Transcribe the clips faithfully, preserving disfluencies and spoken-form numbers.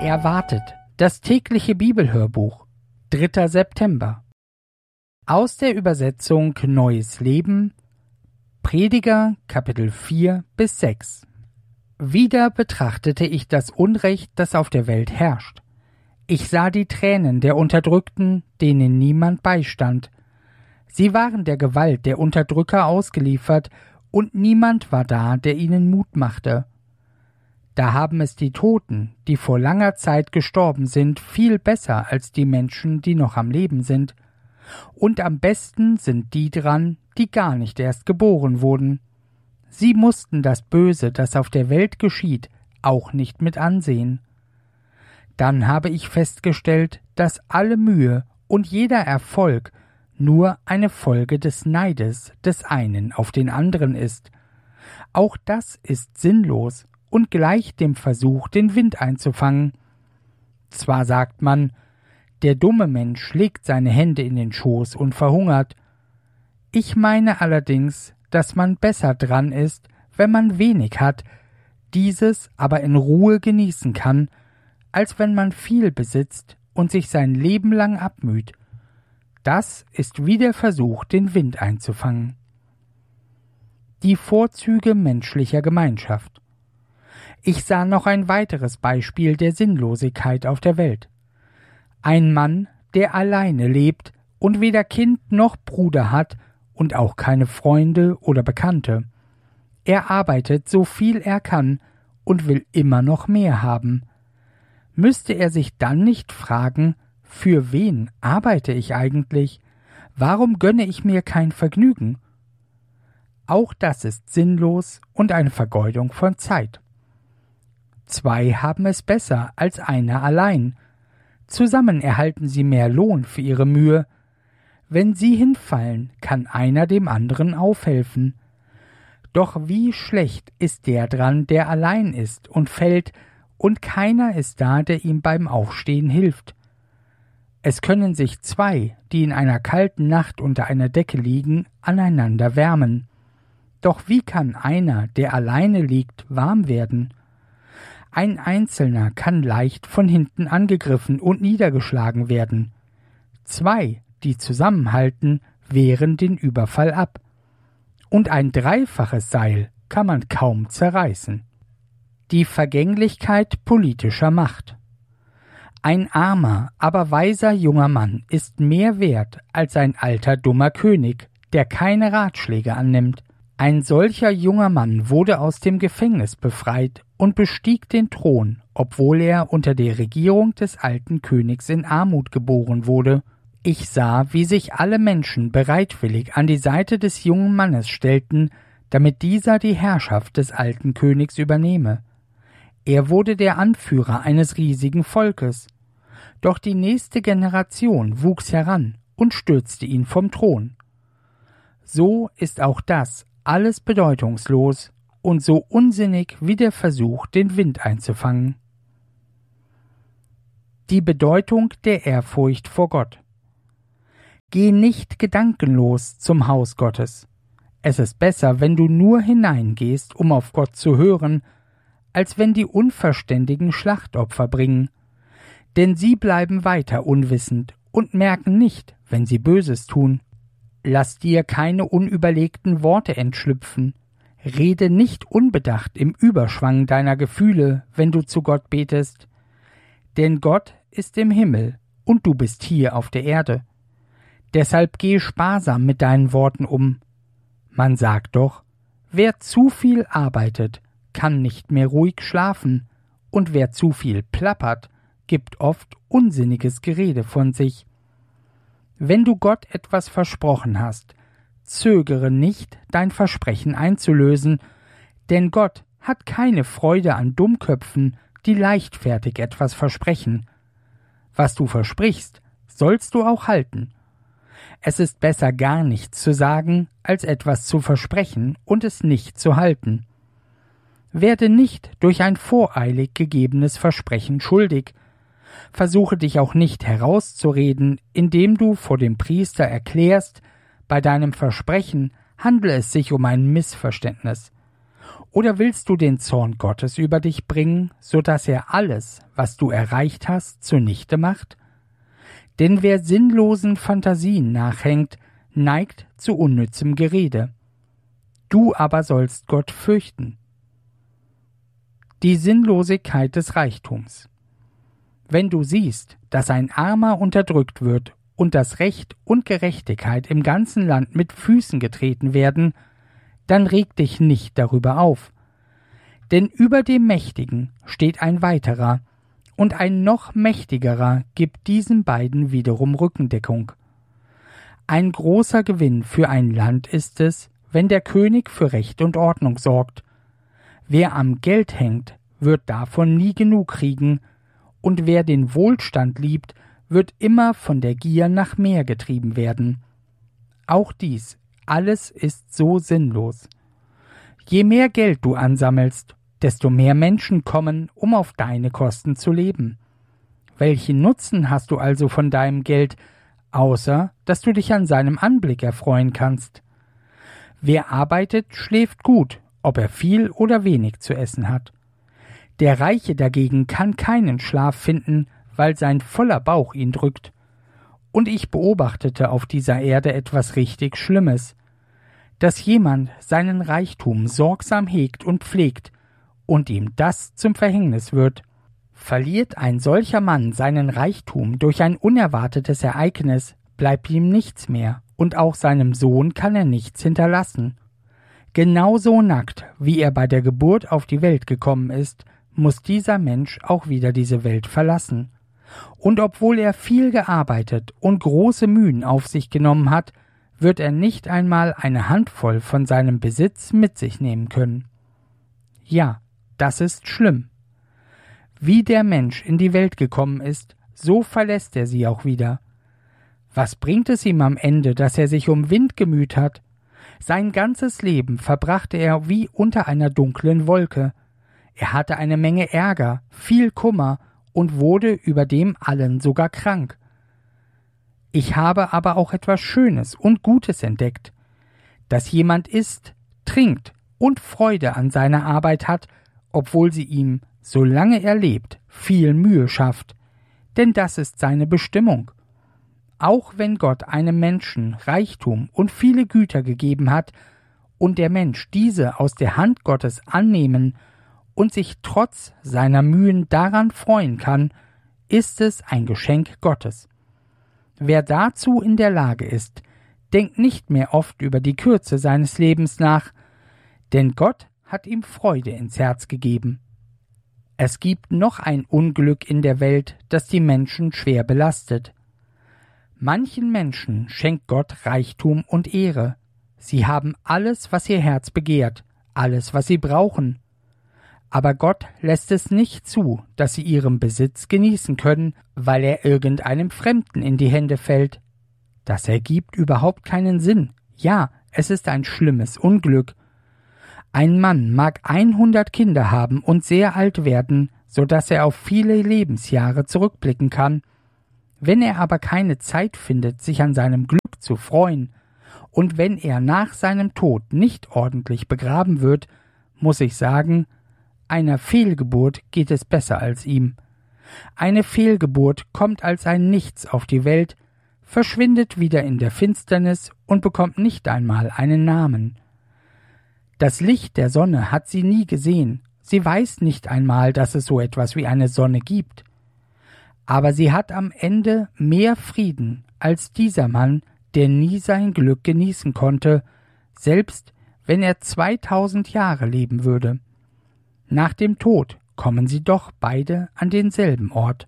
Erwartet, das tägliche Bibelhörbuch, dritter September. Aus der Übersetzung Neues Leben, Prediger, Kapitel vier bis sechs. Wieder betrachtete ich das Unrecht, das auf der Welt herrscht. Ich sah die Tränen der Unterdrückten, denen niemand beistand. Sie waren der Gewalt der Unterdrücker ausgeliefert, und niemand war da, der ihnen Mut machte. Da haben es die Toten, die vor langer Zeit gestorben sind, viel besser als die Menschen, die noch am Leben sind. Und am besten sind die dran, die gar nicht erst geboren wurden. Sie mussten das Böse, das auf der Welt geschieht, auch nicht mit ansehen. Dann habe ich festgestellt, dass alle Mühe und jeder Erfolg nur eine Folge des Neides des einen auf den anderen ist. Auch das ist sinnlos und gleicht dem Versuch, den Wind einzufangen. Zwar sagt man, der dumme Mensch legt seine Hände in den Schoß und verhungert. Ich meine allerdings, dass man besser dran ist, wenn man wenig hat, dieses aber in Ruhe genießen kann, als wenn man viel besitzt und sich sein Leben lang abmüht. Das ist wie der Versuch, den Wind einzufangen. Die Vorzüge menschlicher Gemeinschaft. Ich sah noch ein weiteres Beispiel der Sinnlosigkeit auf der Welt. Ein Mann, der alleine lebt und weder Kind noch Bruder hat und auch keine Freunde oder Bekannte. Er arbeitet so viel er kann und will immer noch mehr haben. Müsste er sich dann nicht fragen, für wen arbeite ich eigentlich? Warum gönne ich mir kein Vergnügen? Auch das ist sinnlos und eine Vergeudung von Zeit. Zwei haben es besser als einer allein. Zusammen erhalten sie mehr Lohn für ihre Mühe. Wenn sie hinfallen, kann einer dem anderen aufhelfen. Doch wie schlecht ist der dran, der allein ist und fällt, und keiner ist da, der ihm beim Aufstehen hilft. Es können sich zwei, die in einer kalten Nacht unter einer Decke liegen, aneinander wärmen. Doch wie kann einer, der alleine liegt, warm werden? Ein Einzelner kann leicht von hinten angegriffen und niedergeschlagen werden. Zwei, die zusammenhalten, wehren den Überfall ab. Und ein dreifaches Seil kann man kaum zerreißen. Die Vergänglichkeit politischer Macht. Ein armer, aber weiser junger Mann ist mehr wert als ein alter, dummer König, der keine Ratschläge annimmt. Ein solcher junger Mann wurde aus dem Gefängnis befreit und bestieg den Thron, obwohl er unter der Regierung des alten Königs in Armut geboren wurde. Ich sah, wie sich alle Menschen bereitwillig an die Seite des jungen Mannes stellten, damit dieser die Herrschaft des alten Königs übernehme. Er wurde der Anführer eines riesigen Volkes. Doch die nächste Generation wuchs heran und stürzte ihn vom Thron. So ist auch das alles bedeutungslos und so unsinnig wie der Versuch, den Wind einzufangen. Die Bedeutung der Ehrfurcht vor Gott. Geh nicht gedankenlos zum Haus Gottes. Es ist besser, wenn du nur hineingehst, um auf Gott zu hören, als wenn die Unverständigen Schlachtopfer bringen. Denn sie bleiben weiter unwissend und merken nicht, wenn sie Böses tun. Lass dir keine unüberlegten Worte entschlüpfen. Rede nicht unbedacht im Überschwang deiner Gefühle, wenn du zu Gott betest. Denn Gott ist im Himmel und du bist hier auf der Erde. Deshalb geh sparsam mit deinen Worten um. Man sagt doch, wer zu viel arbeitet, kann nicht mehr ruhig schlafen, und wer zu viel plappert, gibt oft unsinniges Gerede von sich. Wenn du Gott etwas versprochen hast, zögere nicht, dein Versprechen einzulösen, denn Gott hat keine Freude an Dummköpfen, die leichtfertig etwas versprechen. Was du versprichst, sollst du auch halten. Es ist besser, gar nichts zu sagen, als etwas zu versprechen und es nicht zu halten. Werde nicht durch ein voreilig gegebenes Versprechen schuldig. Versuche dich auch nicht herauszureden, indem du vor dem Priester erklärst, bei deinem Versprechen handle es sich um ein Missverständnis. Oder willst du den Zorn Gottes über dich bringen, so dass er alles, was du erreicht hast, zunichte macht? Denn wer sinnlosen Phantasien nachhängt, neigt zu unnützem Gerede. Du aber sollst Gott fürchten. Die Sinnlosigkeit des Reichtums. Wenn du siehst, dass ein Armer unterdrückt wird und dass Recht und Gerechtigkeit im ganzen Land mit Füßen getreten werden, dann reg dich nicht darüber auf. Denn über dem Mächtigen steht ein weiterer, und ein noch mächtigerer gibt diesen beiden wiederum Rückendeckung. Ein großer Gewinn für ein Land ist es, wenn der König für Recht und Ordnung sorgt. Wer am Geld hängt, wird davon nie genug kriegen, und wer den Wohlstand liebt, wird immer von der Gier nach mehr getrieben werden. Auch dies, alles ist so sinnlos. Je mehr Geld du ansammelst, desto mehr Menschen kommen, um auf deine Kosten zu leben. Welchen Nutzen hast du also von deinem Geld, außer dass du dich an seinem Anblick erfreuen kannst? Wer arbeitet, schläft gut, ob er viel oder wenig zu essen hat. Der Reiche dagegen kann keinen Schlaf finden, weil sein voller Bauch ihn drückt. Und ich beobachtete auf dieser Erde etwas richtig Schlimmes, dass jemand seinen Reichtum sorgsam hegt und pflegt, und ihm das zum Verhängnis wird. Verliert ein solcher Mann seinen Reichtum durch ein unerwartetes Ereignis, bleibt ihm nichts mehr, und auch seinem Sohn kann er nichts hinterlassen. Genauso nackt, wie er bei der Geburt auf die Welt gekommen ist, muss dieser Mensch auch wieder diese Welt verlassen. Und obwohl er viel gearbeitet und große Mühen auf sich genommen hat, wird er nicht einmal eine Handvoll von seinem Besitz mit sich nehmen können. Ja, das ist schlimm. Wie der Mensch in die Welt gekommen ist, so verlässt er sie auch wieder. Was bringt es ihm am Ende, dass er sich um Wind gemüht hat? Sein ganzes Leben verbrachte er wie unter einer dunklen Wolke. Er hatte eine Menge Ärger, viel Kummer und wurde über dem allen sogar krank. Ich habe aber auch etwas Schönes und Gutes entdeckt, dass jemand isst, trinkt und Freude an seiner Arbeit hat, obwohl sie ihm, solange er lebt, viel Mühe schafft, denn das ist seine Bestimmung. Auch wenn Gott einem Menschen Reichtum und viele Güter gegeben hat und der Mensch diese aus der Hand Gottes annehmen und sich trotz seiner Mühen daran freuen kann, ist es ein Geschenk Gottes. Wer dazu in der Lage ist, denkt nicht mehr oft über die Kürze seines Lebens nach, denn Gott hat ihm Freude ins Herz gegeben. Es gibt noch ein Unglück in der Welt, das die Menschen schwer belastet. Manchen Menschen schenkt Gott Reichtum und Ehre. Sie haben alles, was ihr Herz begehrt, alles, was sie brauchen. Aber Gott lässt es nicht zu, dass sie ihren Besitz genießen können, weil er irgendeinem Fremden in die Hände fällt. Das ergibt überhaupt keinen Sinn. Ja, es ist ein schlimmes Unglück. Ein Mann mag hundert Kinder haben und sehr alt werden, so dass er auf viele Lebensjahre zurückblicken kann. Wenn er aber keine Zeit findet, sich an seinem Glück zu freuen, und wenn er nach seinem Tod nicht ordentlich begraben wird, muss ich sagen, einer Fehlgeburt geht es besser als ihm. Eine Fehlgeburt kommt als ein Nichts auf die Welt, verschwindet wieder in der Finsternis und bekommt nicht einmal einen Namen. Das Licht der Sonne hat sie nie gesehen, sie weiß nicht einmal, dass es so etwas wie eine Sonne gibt. Aber sie hat am Ende mehr Frieden als dieser Mann, der nie sein Glück genießen konnte, selbst wenn er zweitausend Jahre leben würde. Nach dem Tod kommen sie doch beide an denselben Ort.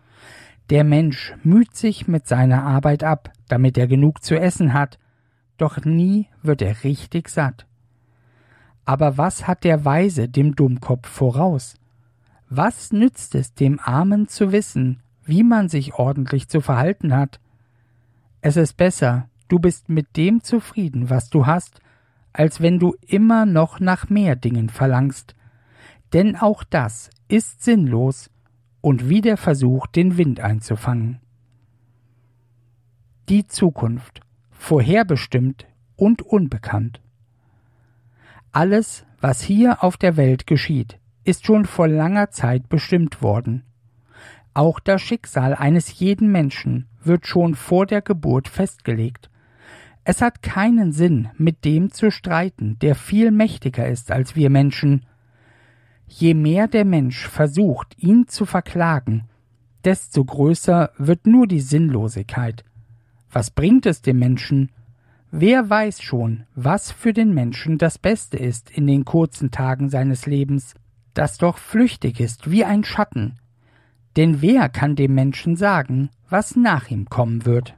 Der Mensch müht sich mit seiner Arbeit ab, damit er genug zu essen hat, doch nie wird er richtig satt. Aber was hat der Weise dem Dummkopf voraus? Was nützt es dem Armen zu wissen, wie man sich ordentlich zu verhalten hat? Es ist besser, du bist mit dem zufrieden, was du hast, als wenn du immer noch nach mehr Dingen verlangst. Denn auch das ist sinnlos und wie der Versuch, den Wind einzufangen. Die Zukunft, vorherbestimmt und unbekannt. Alles, Was hier auf der Welt geschieht, ist schon vor langer Zeit bestimmt worden. Auch das Schicksal eines jeden Menschen wird schon vor der Geburt festgelegt. Es hat keinen Sinn, mit dem zu streiten, der viel mächtiger ist als wir Menschen. Je mehr der Mensch versucht, ihn zu verklagen, desto größer wird nur die Sinnlosigkeit. Was bringt es dem Menschen? Wer weiß schon, was für den Menschen das Beste ist in den kurzen Tagen seines Lebens, das doch flüchtig ist wie ein Schatten. Denn wer kann dem Menschen sagen, was nach ihm kommen wird?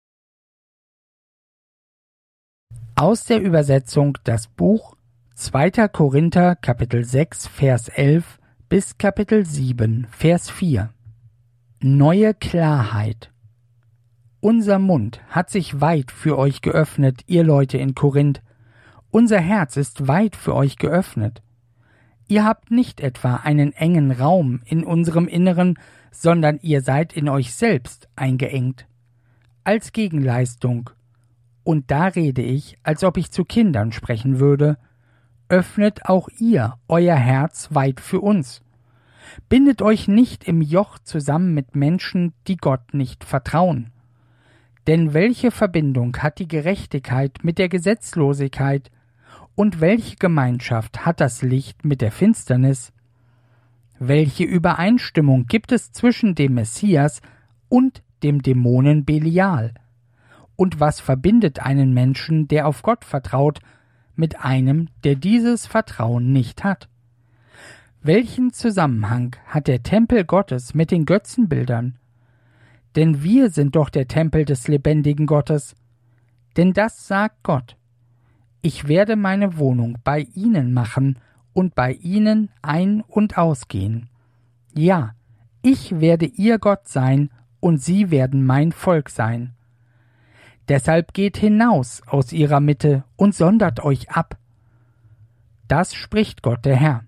Aus der Übersetzung das Buch zweiter Korinther Kapitel sechs Vers elf bis Kapitel sieben Vers vier. Neue Klarheit. Unser Mund hat sich weit für euch geöffnet, ihr Leute in Korinth. Unser Herz ist weit für euch geöffnet. Ihr habt nicht etwa einen engen Raum in unserem Inneren, sondern ihr seid in euch selbst eingeengt. Als Gegenleistung, und da rede ich, als ob ich zu Kindern sprechen würde, öffnet auch ihr euer Herz weit für uns. Bindet euch nicht im Joch zusammen mit Menschen, die Gott nicht vertrauen. Denn welche Verbindung hat die Gerechtigkeit mit der Gesetzlosigkeit, und welche Gemeinschaft hat das Licht mit der Finsternis? Welche Übereinstimmung gibt es zwischen dem Messias und dem Dämonen Belial? Und was verbindet einen Menschen, der auf Gott vertraut, mit einem, der dieses Vertrauen nicht hat? Welchen Zusammenhang hat der Tempel Gottes mit den Götzenbildern? Denn wir sind doch der Tempel des lebendigen Gottes. Denn das sagt Gott: Ich werde meine Wohnung bei ihnen machen und bei ihnen ein- und ausgehen. Ja, ich werde ihr Gott sein und sie werden mein Volk sein. Deshalb geht hinaus aus ihrer Mitte und sondert euch ab. Das spricht Gott der Herr.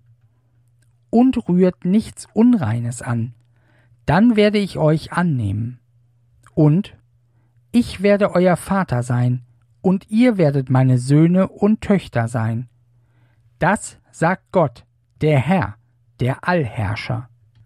Und rührt nichts Unreines an, dann werde ich euch annehmen. Und ich werde euer Vater sein, und ihr werdet meine Söhne und Töchter sein. Das sagt Gott, der Herr, der Allherrscher.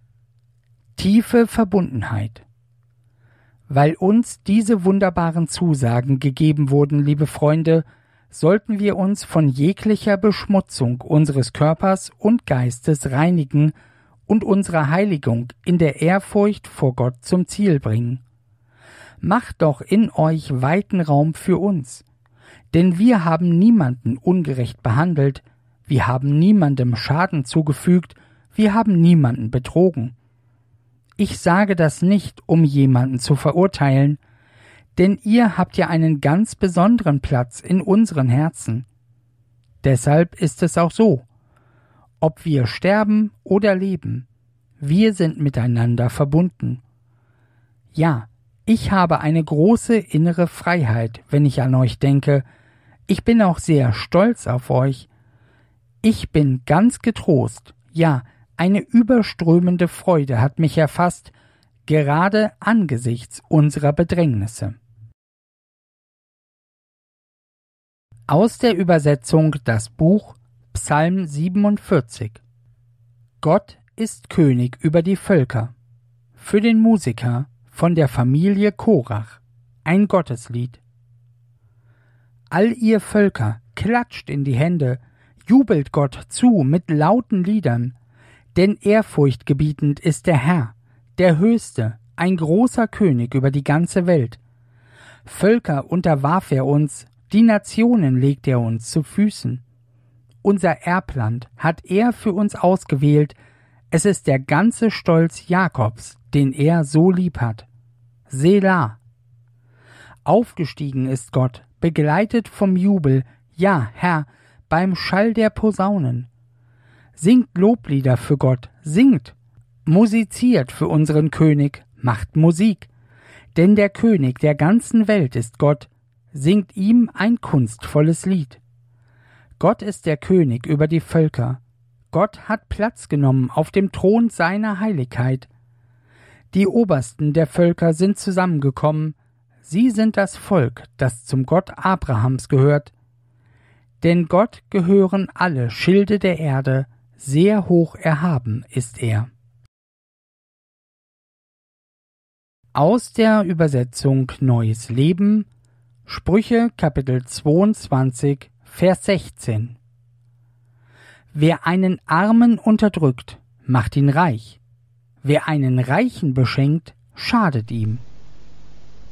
Tiefe Verbundenheit. Weil uns diese wunderbaren Zusagen gegeben wurden, liebe Freunde, sollten wir uns von jeglicher Beschmutzung unseres Körpers und Geistes reinigen und unsere Heiligung in der Ehrfurcht vor Gott zum Ziel bringen. Macht doch in euch weiten Raum für uns, denn wir haben niemanden ungerecht behandelt, wir haben niemandem Schaden zugefügt, wir haben niemanden betrogen. Ich sage das nicht, um jemanden zu verurteilen, denn ihr habt ja einen ganz besonderen Platz in unseren Herzen. Deshalb ist es auch so, ob wir sterben oder leben, wir sind miteinander verbunden. Ja, ich habe eine große innere Freiheit, wenn ich an euch denke. Ich bin auch sehr stolz auf euch. Ich bin ganz getrost, ja, eine überströmende Freude hat mich erfasst, gerade angesichts unserer Bedrängnisse. Aus der Übersetzung das Buch Psalm siebenundvierzig. Gott ist König über die Völker. Für den Musiker von der Familie Korach, ein Gotteslied. All ihr Völker, klatscht in die Hände, jubelt Gott zu mit lauten Liedern, denn ehrfurchtgebietend ist der Herr, der Höchste, ein großer König über die ganze Welt. Völker unterwarf er uns, die Nationen legt er uns zu Füßen. Unser Erbland hat er für uns ausgewählt, es ist der ganze Stolz Jakobs, den er so lieb hat. Selah. Aufgestiegen ist Gott, begleitet vom Jubel, ja, Herr, beim Schall der Posaunen. Singt Loblieder für Gott, singt, musiziert für unseren König, macht Musik, denn der König der ganzen Welt ist Gott, singt ihm ein kunstvolles Lied. Gott ist der König über die Völker, Gott hat Platz genommen auf dem Thron seiner Heiligkeit. Die Obersten der Völker sind zusammengekommen, sie sind das Volk, das zum Gott Abrahams gehört. Denn Gott gehören alle Schilde der Erde, sehr hoch erhaben ist er. Aus der Übersetzung Neues Leben, Sprüche Kapitel zweiundzwanzig, Vers sechzehn. Wer einen Armen unterdrückt, macht ihn reich. Wer einen Reichen beschenkt, schadet ihm.